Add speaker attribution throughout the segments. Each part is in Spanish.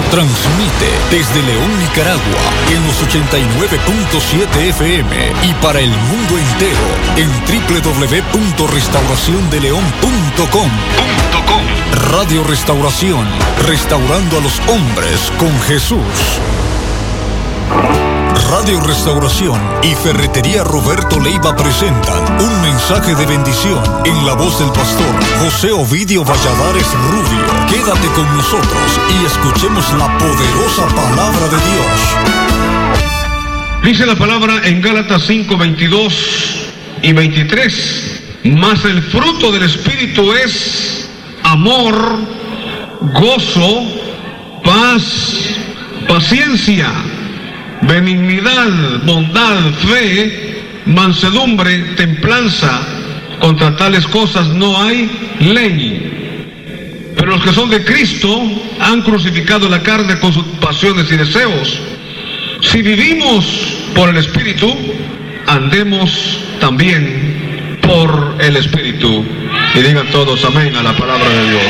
Speaker 1: Transmite desde León, Nicaragua, en los 89.7 FM y para el mundo entero en www.restauraciondeleon.com. Radio Restauración, restaurando a los hombres con Jesús. Radio Restauración y Ferretería Roberto Leiva presentan un mensaje de bendición en la voz del pastor José Ovidio Valladares Rubio. Quédate con nosotros y escuchemos la poderosa palabra de Dios.
Speaker 2: Dice la palabra en Gálatas 5, 22 y 23. Mas el fruto del Espíritu es amor, gozo, paz, paciencia, benignidad, bondad, fe, mansedumbre, templanza. Contra tales cosas no hay ley. Pero los que son de Cristo han crucificado la carne con sus pasiones y deseos. Si vivimos por el Espíritu, andemos también por el Espíritu. Y digan todos amén a la palabra de Dios.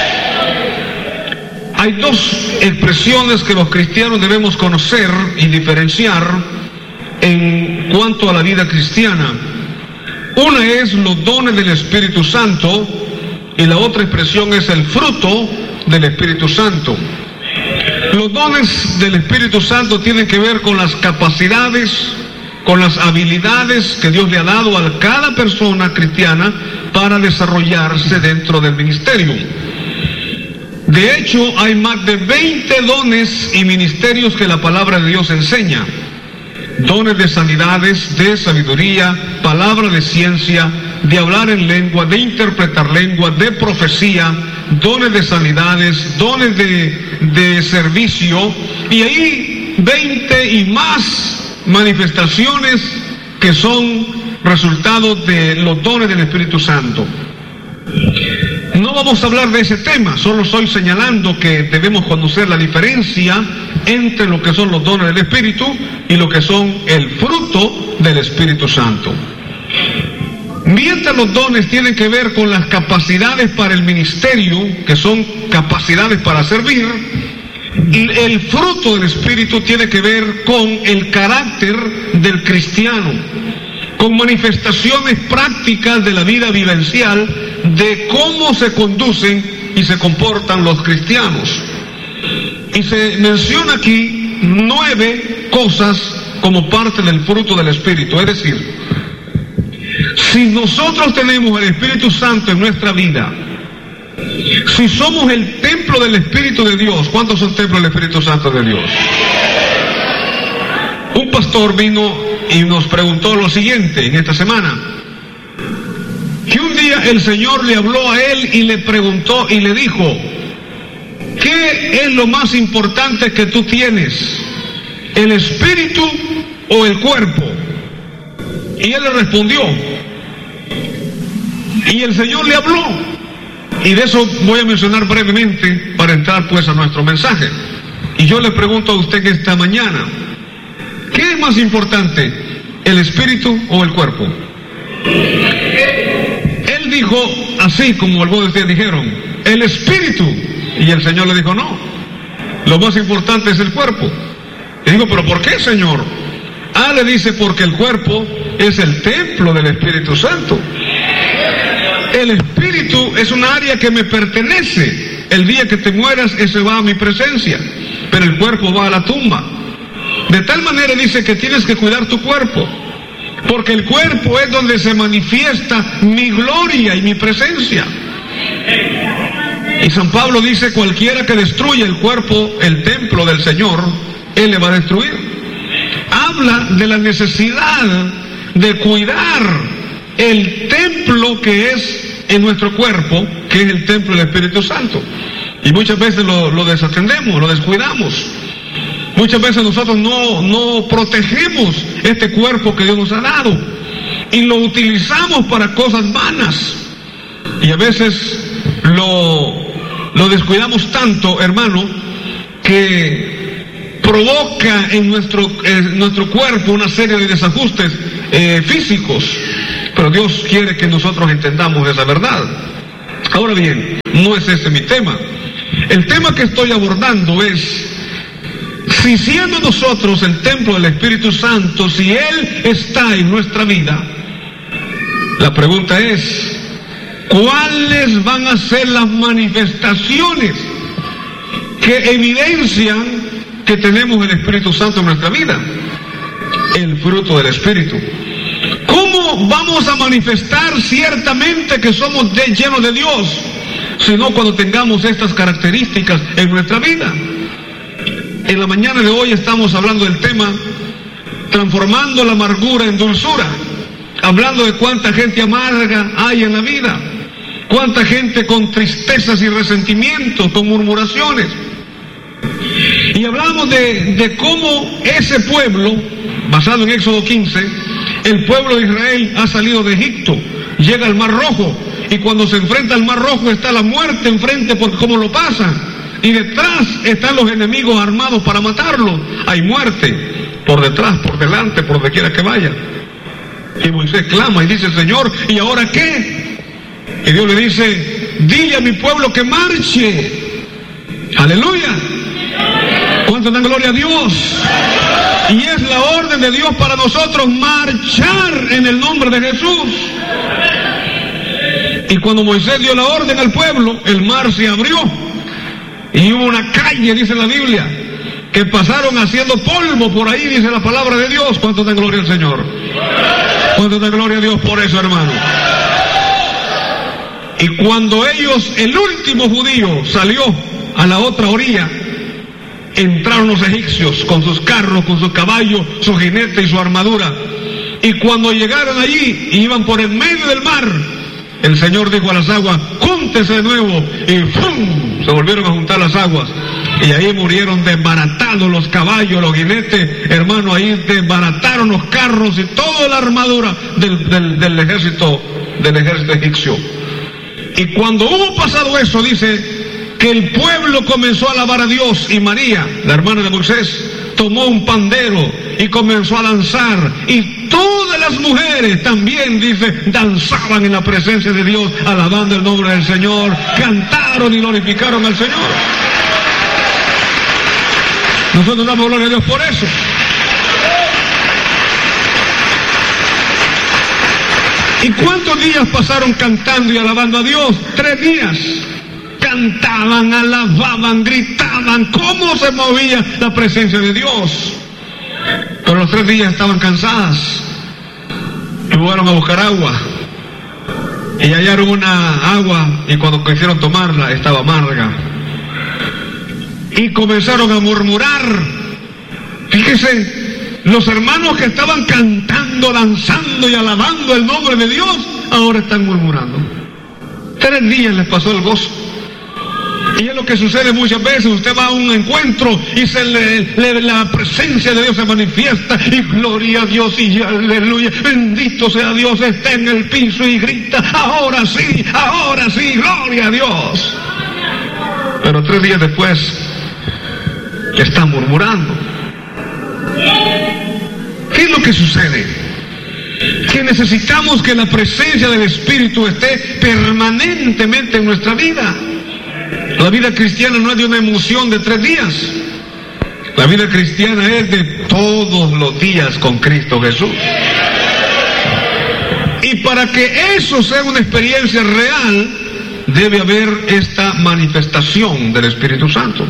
Speaker 2: Hay dos expresiones que los cristianos debemos conocer y diferenciar en cuanto a la vida cristiana. Una es los dones del Espíritu Santo y la otra expresión es el fruto del Espíritu Santo. Los dones del Espíritu Santo tienen que ver con las capacidades, con las habilidades que Dios le ha dado a cada persona cristiana para desarrollarse dentro del ministerio. De hecho, hay más de 20 dones y ministerios que la palabra de Dios enseña. Dones de sanidades, de sabiduría, palabra de ciencia, de hablar en lengua, de interpretar lengua, de profecía, dones de sanidades, dones de servicio, y ahí 20 y más manifestaciones que son resultados de los dones del Espíritu Santo. No vamos a hablar de ese tema, solo estoy señalando que debemos conocer la diferencia entre lo que son los dones del Espíritu y lo que son el fruto del Espíritu Santo. Mientras los dones tienen que ver con las capacidades para el ministerio, que son capacidades para servir, el fruto del Espíritu tiene que ver con el carácter del cristiano, con manifestaciones prácticas de la vida vivencial, de cómo se conducen y se comportan los cristianos. Y se menciona aquí 9 cosas como parte del fruto del Espíritu. Es decir, si nosotros tenemos el Espíritu Santo en nuestra vida, si somos el templo del Espíritu de Dios, ¿cuántos son templos del Espíritu Santo de Dios? Un pastor vino y nos preguntó lo siguiente en esta semana, que un día el Señor le habló a él y le preguntó y le dijo, ¿qué es lo más importante que tú tienes? ¿El espíritu o el cuerpo? Y él le respondió, y el Señor le habló, y de eso voy a mencionar brevemente para entrar pues a nuestro mensaje. Y yo le pregunto a usted que esta mañana, ¿qué es más importante, el espíritu o el cuerpo? Él dijo, así como algunos de ustedes dijeron, el espíritu. Y el Señor le dijo, no, lo más importante es el cuerpo. Y digo, ¿pero por qué, Señor? Le dice, porque el cuerpo es el templo del Espíritu Santo. El espíritu es un área que me pertenece. El día que te mueras, ese va a mi presencia, pero el cuerpo va a la tumba. De tal manera dice que tienes que cuidar tu cuerpo, porque el cuerpo es donde se manifiesta mi gloria y mi presencia. Y San Pablo dice, cualquiera que destruya el cuerpo, el templo del Señor, Él le va a destruir. Habla de la necesidad de cuidar el templo que es en nuestro cuerpo, que es el templo del Espíritu Santo. Y muchas veces lo desatendemos, lo descuidamos. Muchas veces nosotros no protegemos este cuerpo que Dios nos ha dado y lo utilizamos para cosas vanas. Y a veces lo descuidamos tanto, hermano, que provoca en nuestro cuerpo una serie de desajustes físicos. Pero Dios quiere que nosotros entendamos esa verdad. Ahora bien, no es ese mi tema. El tema que estoy abordando es Si siendo nosotros el templo del Espíritu Santo, si Él está en nuestra vida, la pregunta es, ¿cuáles van a ser las manifestaciones que evidencian que tenemos el Espíritu Santo en nuestra vida? El fruto del Espíritu. ¿Cómo vamos a manifestar ciertamente que somos llenos de Dios? Sino cuando tengamos estas características en nuestra vida. En la mañana de hoy estamos hablando del tema transformando la amargura en dulzura, hablando de cuánta gente amarga hay en la vida, cuánta gente con tristezas y resentimientos, con murmuraciones. Y hablamos de cómo ese pueblo, basado en Éxodo 15, el pueblo de Israel ha salido de Egipto, llega al Mar Rojo, y cuando se enfrenta al Mar Rojo está la muerte enfrente por cómo lo pasan. Y detrás están los enemigos armados para matarlo. Hay muerte por detrás, por delante, por donde quiera que vaya. Y Moisés clama y dice, Señor, ¿y ahora qué? Y Dios le dice, dile a mi pueblo que marche. Aleluya. ¿Cuánto dan gloria a Dios? Y es la orden de Dios para nosotros marchar en el nombre de Jesús. Y cuando Moisés dio la orden al pueblo, el mar se abrió. Y hubo una calle, dice la Biblia, que pasaron haciendo polvo por ahí, dice la palabra de Dios. ¿Cuánto da gloria al Señor? ¿Cuánto da gloria a Dios por eso, hermano? Y cuando ellos, el último judío, salió a la otra orilla, entraron los egipcios con sus carros, con sus caballos, su jinete y su armadura. Y cuando llegaron allí, iban por el medio del mar. El Señor dijo a las aguas, júntense de nuevo, y ¡fum! Se volvieron a juntar las aguas, y ahí murieron desbaratados los caballos, los jinetes, hermano, ahí desbarataron los carros y toda la armadura del ejército egipcio. Y cuando hubo pasado eso, dice que el pueblo comenzó a alabar a Dios, y María, la hermana de Moisés, tomó un pandero y comenzó a danzar, y todas las mujeres también, dice, danzaban en la presencia de Dios, alabando el nombre del Señor, cantaron y glorificaron al Señor. Nosotros damos gloria a Dios por eso. ¿Y cuántos días pasaron cantando y alabando a Dios? 3 días. Cantaban, alababan, gritaban, cómo se movía la presencia de Dios. Pero los 3 días estaban cansadas y fueron a buscar agua, y hallaron una agua, y cuando quisieron tomarla estaba amarga, y comenzaron a murmurar. Fíjese, los hermanos que estaban cantando, danzando y alabando el nombre de Dios, ahora están murmurando. 3 días les pasó el gozo. Y es lo que sucede muchas veces. Usted va a un encuentro y la presencia de Dios se manifiesta, y gloria a Dios y aleluya, bendito sea Dios, está en el piso y grita, ahora sí, gloria a Dios. Pero 3 días después está murmurando. ¿Qué es lo que sucede? Que necesitamos que la presencia del Espíritu esté permanentemente en nuestra vida. La vida cristiana no es de una emoción de 3 días. La vida cristiana es de todos los días con Cristo Jesús. Y para que eso sea una experiencia real, debe haber esta manifestación del Espíritu Santo.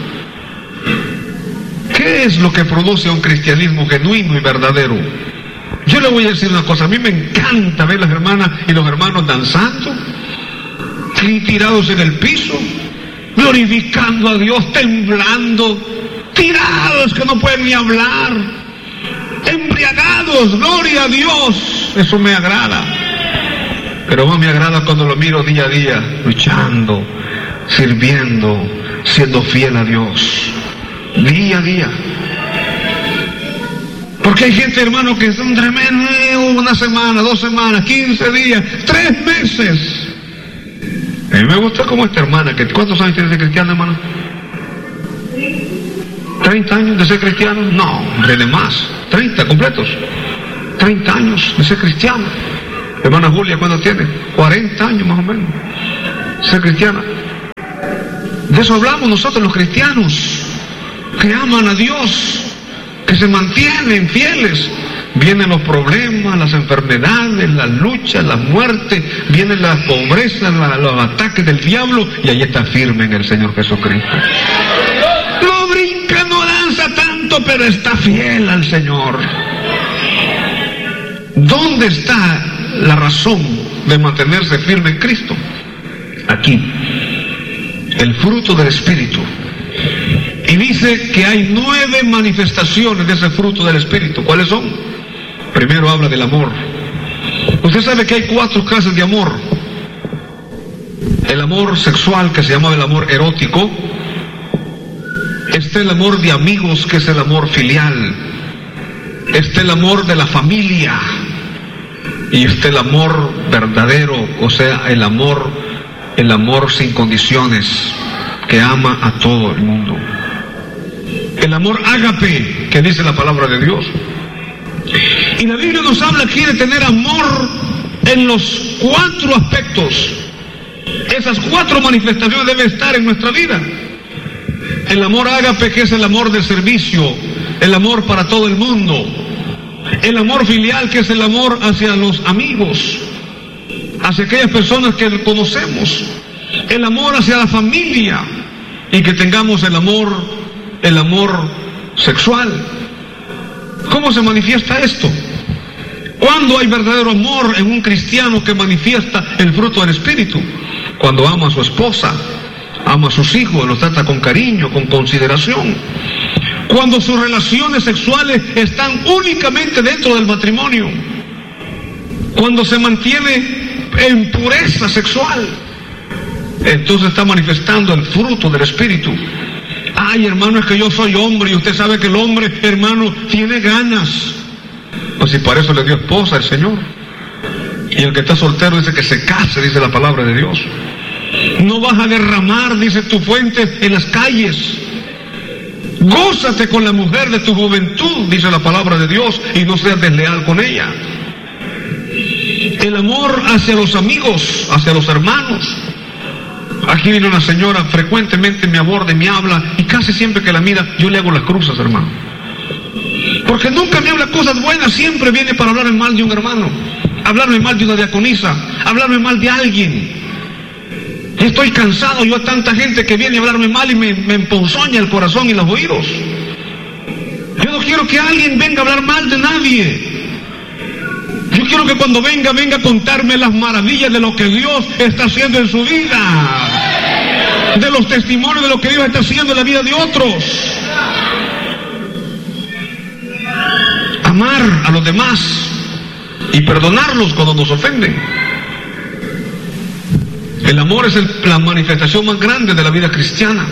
Speaker 2: ¿Qué es lo que produce un cristianismo genuino y verdadero? Yo le voy a decir una cosa, a mí me encanta ver las hermanas y los hermanos danzando, tirados en el piso, glorificando a Dios, temblando, tirados que no pueden ni hablar, embriagados, gloria a Dios. Eso me agrada. Pero más me agrada cuando lo miro día a día, luchando, sirviendo, siendo fiel a Dios, día a día. Porque hay gente, hermano, que son tremendos, 1 semana, 2 semanas, 15 días, 3 meses. A mí me gusta como esta hermana, que ¿cuántos años tiene de ser cristiana, hermano? ¿30 años de ser cristiano? No, hombre, de más. 30 completos. 30 años de ser cristiano. Hermana Julia, ¿cuántos tiene? 40 años más o menos. Ser cristiana. De eso hablamos nosotros los cristianos. que aman a Dios, que se mantienen fieles. Vienen los problemas, las enfermedades, las luchas, la muerte, viene la pobreza, los ataques del diablo, y ahí está firme en el Señor Jesucristo. No brinca, no danza tanto, pero está fiel al Señor. ¿Dónde está la razón de mantenerse firme en Cristo? Aquí, el fruto del Espíritu. Y dice que hay 9 manifestaciones de ese fruto del Espíritu. ¿Cuáles son? Primero habla del amor. Usted sabe que hay 4 clases de amor. El amor sexual, que se llama el amor erótico. Está el amor de amigos, que es el amor filial. Está el amor de la familia. Y está el amor verdadero, o sea, el amor sin condiciones, que ama a todo el mundo. El amor ágape, que dice la palabra de Dios. Y la Biblia nos habla aquí de tener amor en los 4 aspectos. Esas 4 manifestaciones deben estar en nuestra vida. El amor ágape, que es el amor de servicio, el amor para todo el mundo. El amor filial, que es el amor hacia los amigos, hacia aquellas personas que conocemos. El amor hacia la familia, y que tengamos el amor sexual. ¿Cómo se manifiesta esto? ¿Cuándo hay verdadero amor en un cristiano que manifiesta el fruto del Espíritu? Cuando ama a su esposa, ama a sus hijos, los trata con cariño, con consideración. Cuando sus relaciones sexuales están únicamente dentro del matrimonio. Cuando se mantiene en pureza sexual, entonces está manifestando el fruto del Espíritu. Ay, hermano, es que yo soy hombre, y usted sabe que el hombre, hermano, tiene ganas. Pues si para eso le dio esposa el Señor. Y el que está soltero dice que se case, dice la palabra de Dios. No vas a derramar, dice, tu fuente en las calles. Gózate con la mujer de tu juventud, dice la palabra de Dios, y no seas desleal con ella. El amor hacia los amigos, hacia los hermanos. Aquí viene una señora, frecuentemente me aborda y me habla, y casi siempre que la mira, yo le hago las cruces, hermano. Porque nunca me habla cosas buenas, siempre viene para hablarme mal de un hermano, hablarme mal de una diaconisa, hablarme mal de alguien. Y estoy cansado yo a tanta gente que viene a hablarme mal y me emponzoña el corazón y los oídos. Yo no quiero que alguien venga a hablar mal de nadie. Yo quiero que cuando venga a contarme las maravillas de lo que Dios está haciendo en su vida, de los testimonios de lo que Dios está haciendo en la vida de otros. Amar a los demás y perdonarlos cuando nos ofenden. El amor es la manifestación más grande de la vida cristiana.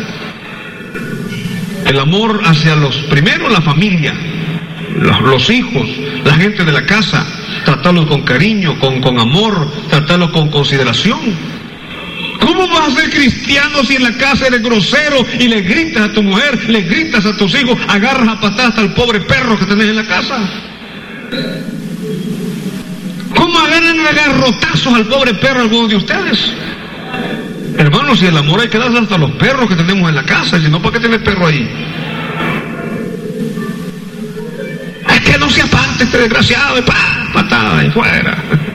Speaker 2: El amor hacia primero la familia, los hijos, la gente de la casa. Tratarlos con cariño, con amor, tratarlos con consideración. ¿Cómo vas a ser cristiano si en la casa eres grosero y le gritas a tu mujer, le gritas a tus hijos, agarras a patadas al pobre perro que tenés en la casa? ¿Cómo agarran a garrotazos al pobre perro algunos de ustedes? Hermanos, si el amor hay que darle hasta a los perros que tenemos en la casa, y si no, ¿para qué tiene perro ahí? Es que no se aparte este desgraciado, y patada y fuera.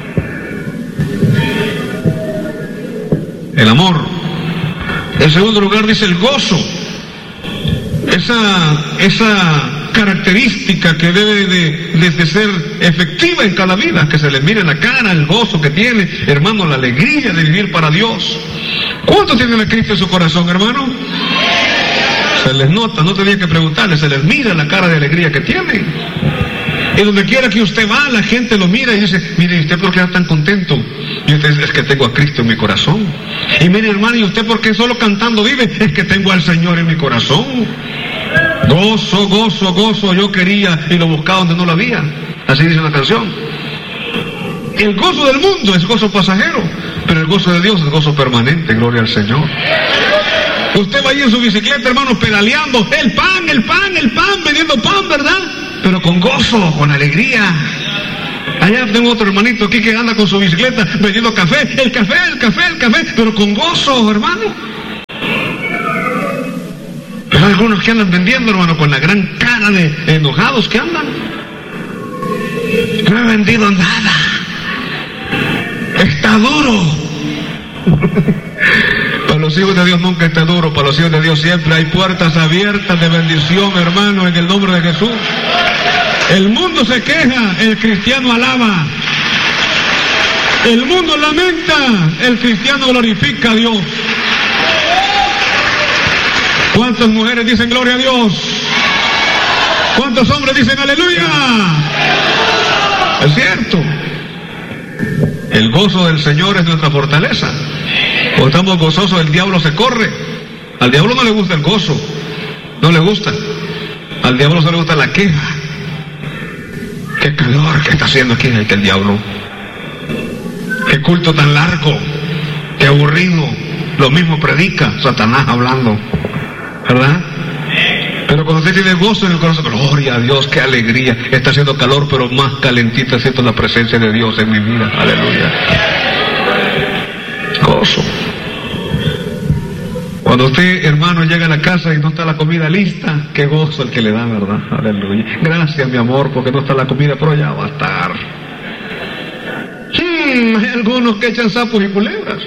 Speaker 2: El amor. En segundo lugar dice el gozo. Esa característica que debe de ser efectiva en cada vida, que se le mire en la cara el gozo que tiene, hermano, la alegría de vivir para Dios. ¿Cuántos tienen a Cristo en su corazón, hermano? Se les nota, no tenía que preguntarles, se les mira la cara de alegría que tienen. Y donde quiera que usted va, la gente lo mira y dice, mire, ¿y usted por qué está tan contento? Y usted dice, es que tengo a Cristo en mi corazón. Y mire, hermano, ¿y usted por qué solo cantando vive? Es que tengo al Señor en mi corazón. Gozo, gozo, gozo, yo quería y lo buscaba donde no lo había. Así dice la canción. El gozo del mundo es gozo pasajero, pero el gozo de Dios es gozo permanente, gloria al Señor. Usted va ahí en su bicicleta, hermano, pedaleando, el pan, vendiendo pan, ¿verdad? Pero con gozo, con alegría. Allá tengo otro hermanito aquí que anda con su bicicleta vendiendo café, el café, pero con gozo, hermano. Pero Pero hay algunos que andan vendiendo, hermano, con la gran cara de enojados que andan. No he vendido nada. Está duro. Para los hijos de Dios nunca está duro. Para los hijos de Dios siempre hay puertas abiertas de bendición, hermano, en el nombre de Jesús. El mundo se queja, el cristiano alaba. El mundo lamenta, el cristiano glorifica a Dios. ¿Cuántas mujeres dicen gloria a Dios? ¿Cuántos hombres dicen aleluya? Es cierto. El gozo del Señor es nuestra fortaleza. Cuando estamos gozosos, el diablo se corre. Al diablo no le gusta el gozo. No le gusta. Al diablo solo le gusta la queja. Qué calor que está haciendo aquí el diablo. Qué culto tan largo. Qué aburrido. Lo mismo predica Satanás hablando. ¿Verdad? Pero cuando usted tiene gozo en el corazón, gloria a Dios, qué alegría. Está haciendo calor, pero más calentita siento la presencia de Dios en mi vida. Aleluya. Gozo. Cuando usted, hermano, llega a la casa y no está la comida lista, qué gozo el que le da, ¿verdad? Aleluya. Gracias, mi amor, porque no está la comida, pero ya va a estar. Hay algunos que echan sapos y culebras.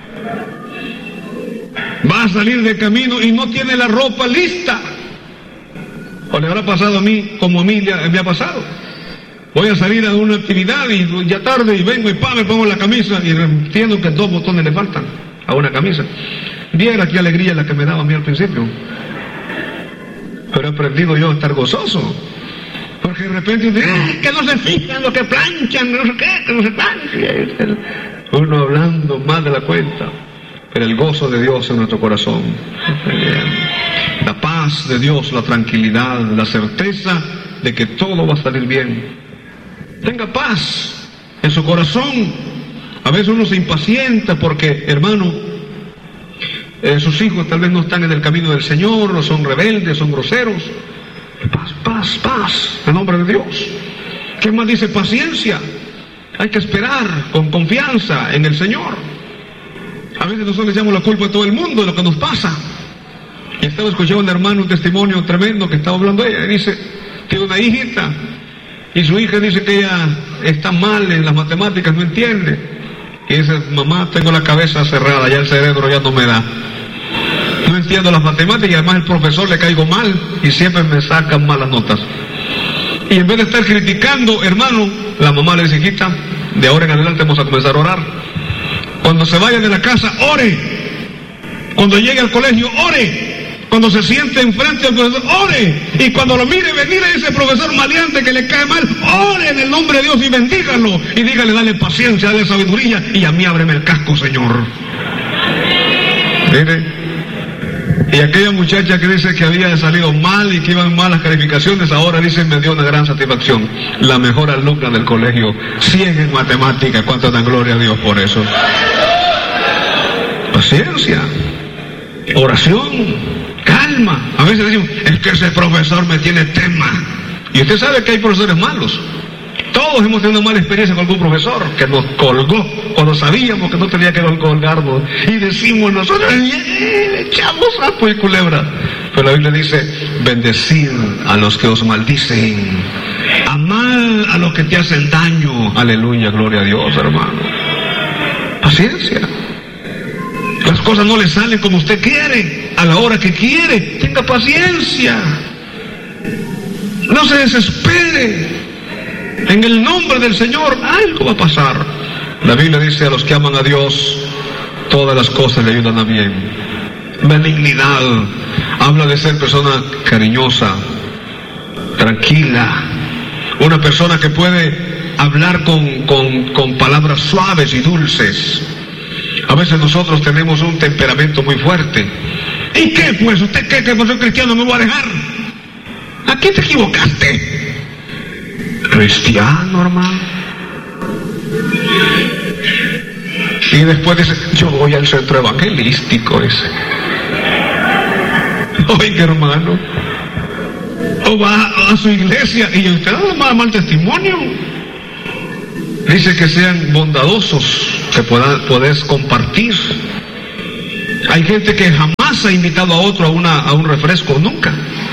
Speaker 2: Va a salir de camino y no tiene la ropa lista. O le habrá pasado a mí, como a mí me ha pasado. Voy a salir a una actividad y ya tarde y vengo y me pongo la camisa y entiendo que 2 botones le faltan a una camisa. Viera qué alegría la que me daba a mí al principio. Pero he aprendido yo a estar gozoso. Porque de repente que no se fijan lo que planchan, no sé qué, que no se planchan. Uno hablando más de la cuenta. Pero el gozo de Dios en nuestro corazón. La paz de Dios, la tranquilidad, la certeza de que todo va a salir bien. Tenga paz en su corazón. A veces uno se impacienta porque, hermano, sus hijos tal vez no están en el camino del Señor, o son rebeldes, son groseros. Paz, paz, paz, en nombre de Dios. ¿Qué más dice? Paciencia. Hay que esperar con confianza en el Señor. A veces nosotros le echamos la culpa a todo el mundo de lo que nos pasa. Y estaba escuchando a un hermano un testimonio tremendo que estaba hablando ella. Y dice, tiene una hijita. Y su hija dice que ella está mal en las matemáticas, no entiende. Y dice, mamá, tengo la cabeza cerrada, ya el cerebro ya no me da. No entiendo las matemáticas y además el profesor le caigo mal y siempre me sacan malas notas. Y en vez de estar criticando, hermano, la mamá le dice, hijita, de ahora en adelante vamos a comenzar a orar. Cuando se vaya de la casa, ore. Cuando llegue al colegio, ore. Cuando se siente enfrente al profesor, ore. Y cuando lo mire venir a ese profesor maleante que le cae mal, ore en el nombre de Dios y bendígalo. Y dígale, dale paciencia, dale sabiduría. Y a mí ábreme el casco, Señor. Mire. Y aquella muchacha que dice que había salido mal y que iban mal las calificaciones, ahora dice, me dio una gran satisfacción. La mejor alumna del colegio, 100 en matemáticas. ¿Cuánto dan gloria a Dios por eso? Paciencia, oración, calma. A veces decimos, es que ese profesor me tiene tema. Y usted sabe que hay profesores malos. Todos hemos tenido una mala experiencia con algún profesor que nos colgó cuando sabíamos que no tenía que colgarnos. Y decimos nosotros, echamos sapo y culebra. Pero la Biblia dice, bendecid a los que os maldicen. Amad a los que te hacen daño. Aleluya, gloria a Dios, hermano. Paciencia. Las cosas no le salen como usted quiere, a la hora que quiere. Tenga paciencia. No se desespere. En el nombre del Señor algo va a pasar. La Biblia dice, a los que aman a Dios, todas las cosas le ayudan a bien. Benignidad. Habla de ser persona cariñosa, tranquila. Una persona que puede hablar con palabras suaves y dulces. A veces nosotros tenemos un temperamento muy fuerte. ¿Y qué pues? ¿Usted cree que por ser cristiano me voy a dejar? ¿A qué te equivocaste? Cristiano, hermano. Y después dice, yo voy al centro evangelístico ese. Oiga, hermano. O va a su iglesia y usted da mal testimonio. Dice que sean bondadosos, que podés compartir. Hay gente que jamás jamás ha invitado a otro a un refresco, nunca.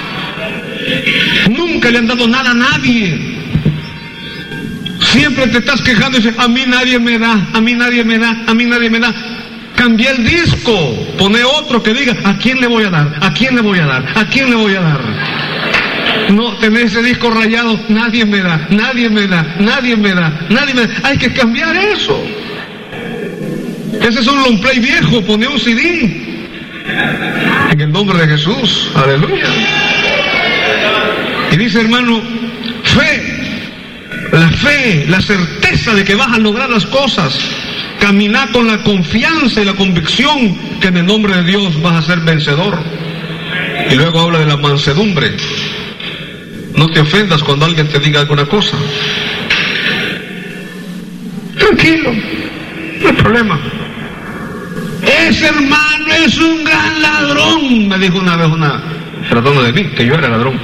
Speaker 2: Nunca le han dado nada a nadie. Siempre te estás quejando y dices, a mí nadie me da, a mí nadie me da, a mí nadie me da. Cambia el disco, pone otro que diga, ¿a quién le voy a dar? ¿A quién le voy a dar? ¿A quién le voy a dar? No, tener ese disco rayado, nadie me da, nadie me da, nadie me da, nadie me da. Hay que cambiar eso. Ese es un long play viejo, pone un CD. En el nombre de Jesús, aleluya. Y dice, hermano, fe, la certeza de que vas a lograr las cosas. Caminar con la confianza y la convicción que en el nombre de Dios vas a ser vencedor. Y luego habla de la mansedumbre. No te ofendas cuando alguien te diga alguna cosa. Tranquilo, no hay problema. Ese hermano es un gran ladrón, me dijo una vez tratando de mí, que yo era ladrón.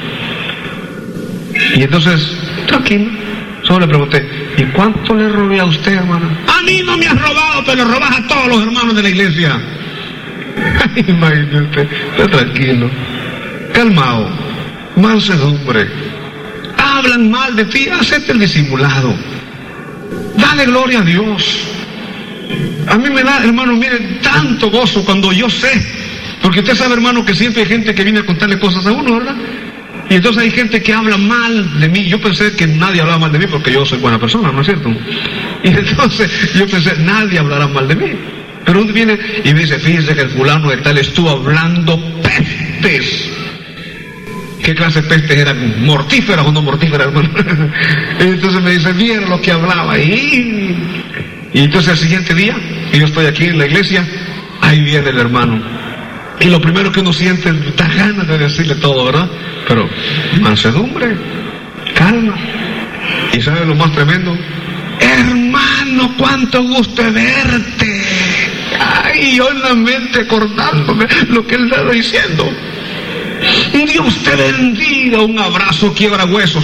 Speaker 2: Y entonces, tranquilo, solo le pregunté, ¿y cuánto le robé a usted, hermano? A mí no me has robado, pero le robas a todos los hermanos de la iglesia. Imagínate, está tranquilo, calmado, mansedumbre. Hablan mal de ti, acepta el disimulado. Dale gloria a Dios. A mí me da, hermano, miren, tanto gozo cuando yo sé, porque usted sabe, hermano, que siempre hay gente que viene a contarle cosas a uno, ¿verdad? Y entonces hay gente que habla mal de mí. Yo pensé que nadie hablaba mal de mí porque yo soy buena persona, ¿no es cierto? Y entonces yo pensé, nadie hablará mal de mí. Pero uno viene y me dice, fíjese que el fulano de tal estuvo hablando pestes. ¿Qué clase de pestes eran? ¿Mortíferas o no mortíferas, hermano? Y entonces me dice, mira lo que hablaba. Y entonces el siguiente día, y yo estoy aquí en la iglesia, ahí viene el hermano. Y lo primero que uno siente es da ganas de decirle todo, ¿verdad? Pero mansedumbre, calma. ¿Y sabe lo más tremendo? Hermano, cuánto gusto de verte. Ay, yo en la mente acordándome lo que él estaba diciendo. Dios te bendiga, un abrazo quiebra huesos.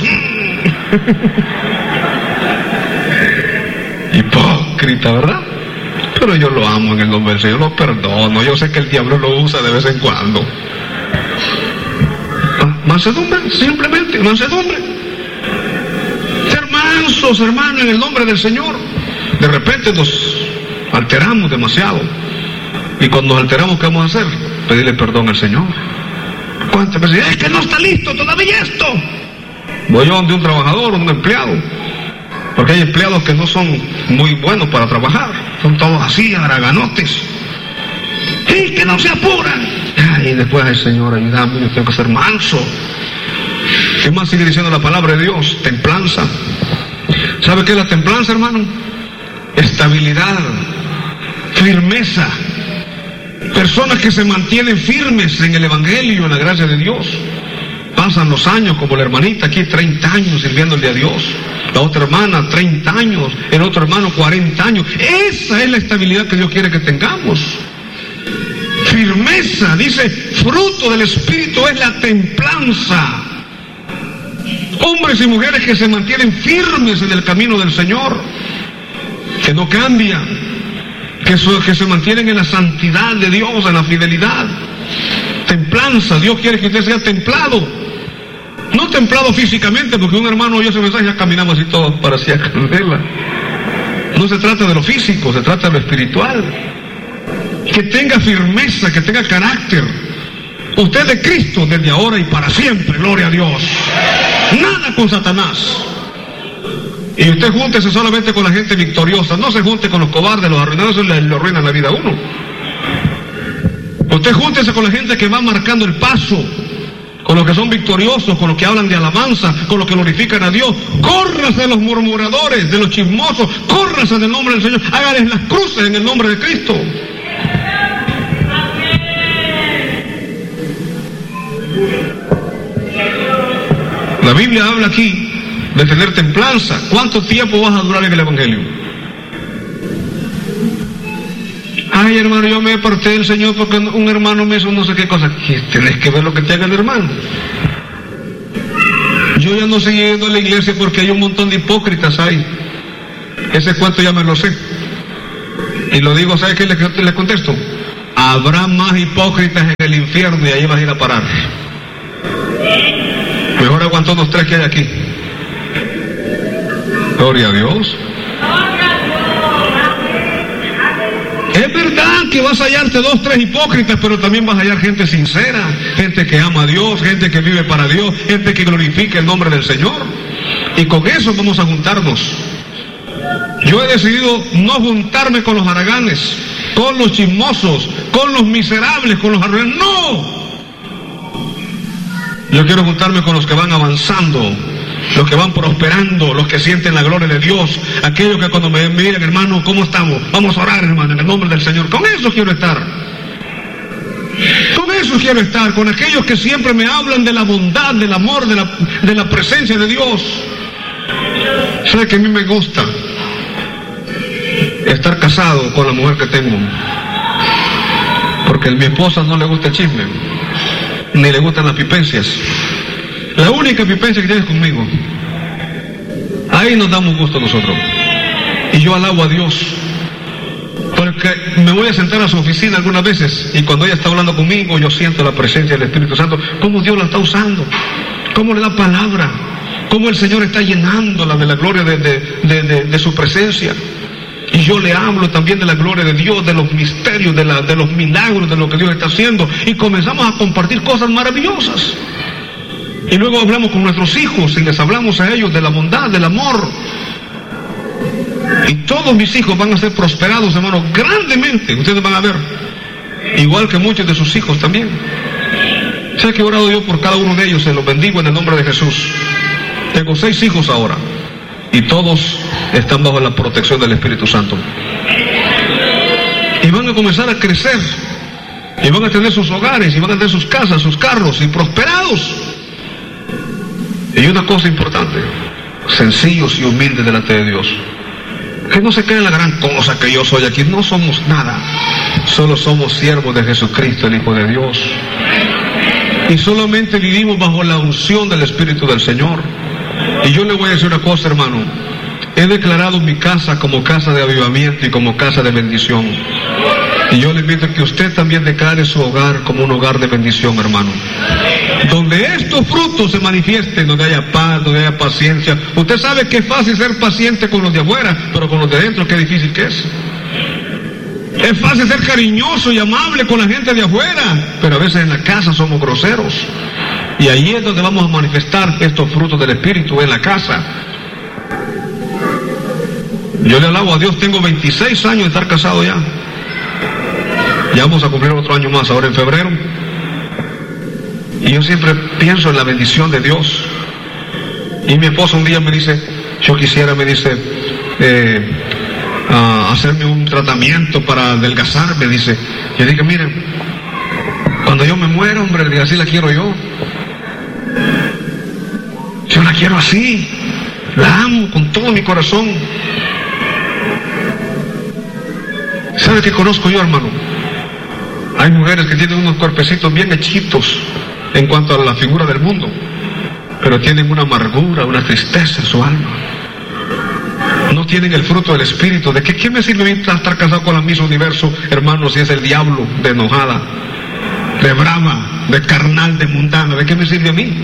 Speaker 2: Hipócrita, ¿verdad? Pero yo lo amo en el nombre del Señor, lo perdono. Yo sé que el diablo lo usa de vez en cuando. Mansedumbre, simplemente, mansedumbre. Ser mansos, hermano, en el nombre del Señor. De repente nos alteramos demasiado. Y cuando nos alteramos, ¿qué vamos a hacer? Pedirle perdón al Señor. ¿Cuántas veces? Es que no está listo todavía esto. Voy yo donde un trabajador, un empleado. Porque hay empleados que no son muy buenos para trabajar. Son todos así, haraganotes. Y que no se apuran. Y después, ay, Señor, ayúdame, yo tengo que ser manso. ¿Qué más sigue diciendo la palabra de Dios? Templanza. ¿Sabe qué es la templanza, hermano? Estabilidad, firmeza. Personas que se mantienen firmes en el Evangelio, en la gracia de Dios. Pasan los años, como la hermanita aquí, 30 años sirviéndole a Dios. La otra hermana, 30 años. El otro hermano, 40 años. Esa es la estabilidad que Dios quiere que tengamos. Firmeza, dice, fruto del Espíritu es la templanza. Hombres y mujeres que se mantienen firmes en el camino del Señor, que no cambian, que se mantienen en la santidad de Dios, en la fidelidad. Templanza, Dios quiere que usted sea templado. No templado físicamente, porque un hermano oyó ese mensaje y ya caminamos así todos parecía candela. No se trata de lo físico, se trata de lo espiritual. Que tenga firmeza, que tenga carácter. Usted es de Cristo desde ahora y para siempre, gloria a Dios. Nada con Satanás. Y usted júntese solamente con la gente victoriosa, no se junte con los cobardes, los arruinados, le arruinan la vida a uno. Usted júntese con la gente que va marcando el paso, con los que son victoriosos, con los que hablan de alabanza, con los que glorifican a Dios. Córrase de los murmuradores, de los chismosos, córrase del nombre del Señor, hágales las cruces en el nombre de Cristo. La Biblia habla aquí de tener templanza. ¿Cuánto tiempo vas a durar en el Evangelio? Ay, hermano, yo me aparté del Señor porque un hermano me hizo no sé qué cosa. Tienes que ver lo que te haga el hermano. Yo ya no seguí yendo a la iglesia porque hay un montón de hipócritas ahí. Ese cuento ya me lo sé. Y lo digo, ¿sabe qué le contesto? habrá más hipócritas en el infierno y ahí vas a ir a parar. Mejor aguantó los 3 que hay aquí. Gloria a Dios. Es verdad que vas a hallarte 2, 3 hipócritas, pero también vas a hallar gente sincera, gente que ama a Dios, gente que vive para Dios, gente que glorifica el nombre del Señor. Y con eso vamos a juntarnos. Yo he decidido no juntarme con los haraganes, con los chismosos, con los miserables, con los arruinados. ¡No! Yo quiero juntarme con los que van avanzando, los que van prosperando, los que sienten la gloria de Dios, aquellos que cuando me miran, hermano, ¿cómo estamos? Vamos a orar, hermano, en el nombre del Señor. Con eso quiero estar. Con eso quiero estar, con aquellos que siempre me hablan de la bondad, del amor, de la presencia de Dios. ¿Sabe que a mí me gusta estar casado con la mujer que tengo? Porque a mi esposa no le gusta el chisme, ni le gustan las pipencias. La única pipencia que tienes conmigo. Ahí nos damos gusto nosotros. Y yo alabo a Dios. Porque me voy a sentar a su oficina algunas veces y cuando ella está hablando conmigo, yo siento la presencia del Espíritu Santo. Cómo Dios la está usando. Cómo le da palabra. Cómo el Señor está llenándola de la gloria de su presencia. Y yo le hablo también de la gloria de Dios, de los misterios, de los milagros, de lo que Dios está haciendo. Y comenzamos a compartir cosas maravillosas. Y luego hablamos con nuestros hijos y les hablamos a ellos de la bondad, del amor. Y todos mis hijos van a ser prosperados, hermanos, grandemente. Ustedes van a ver. Igual que muchos de sus hijos también. Sé que he orado yo por cada uno de ellos, se los bendigo en el nombre de Jesús. Tengo 6 hijos ahora. Y todos están bajo la protección del Espíritu Santo. Y van a comenzar a crecer. Y van a tener sus hogares, y van a tener sus casas, sus carros, y prosperados. Y una cosa importante, sencillos y humildes delante de Dios. Que no se creen la gran cosa que yo soy aquí. No somos nada. Solo somos siervos de Jesucristo, el Hijo de Dios. Y solamente vivimos bajo la unción del Espíritu del Señor. Y yo le voy a decir una cosa, hermano. He declarado mi casa como casa de avivamiento y como casa de bendición. Y yo le invito a que usted también declare su hogar como un hogar de bendición, hermano. Donde estos frutos se manifiesten, donde haya paz, donde haya paciencia. Usted sabe que es fácil ser paciente con los de afuera, pero con los de dentro, qué difícil que es. Es fácil ser cariñoso y amable con la gente de afuera, pero a veces en la casa somos groseros. Y ahí es donde vamos a manifestar estos frutos del Espíritu, en la casa. Yo le alabo a Dios, tengo 26 años de estar casado ya. Ya vamos a cumplir otro año más, ahora en febrero. Y yo siempre pienso en la bendición de Dios. Y mi esposa un día me dice, yo quisiera, me dice, hacerme un tratamiento para adelgazarme, dice. Yo dije, miren, cuando yo me muera, hombre, así la quiero yo. Yo la quiero así. La amo con todo mi corazón. ¿Sabe qué conozco yo, hermano? Hay mujeres que tienen unos cuerpecitos bien hechitos en cuanto a la figura del mundo, pero tienen una amargura, una tristeza en su alma. No tienen el fruto del Espíritu. ¿De qué me sirve estar casado con la Miss Universo, hermano, si es el diablo, de enojada, de brava, de carnal, de mundana? ¿De qué me sirve a mí?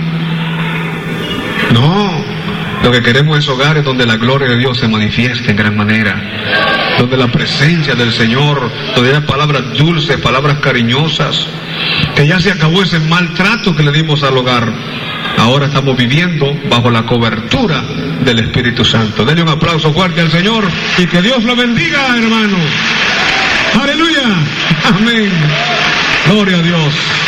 Speaker 2: No, lo que queremos es hogares donde la gloria de Dios se manifieste en gran manera, donde la presencia del Señor, donde haya palabras dulces, palabras cariñosas, que ya se acabó ese maltrato que le dimos al hogar. Ahora estamos viviendo bajo la cobertura del Espíritu Santo. Denle un aplauso fuerte al Señor y que Dios lo bendiga, hermano. Aleluya. Amén. Gloria a Dios.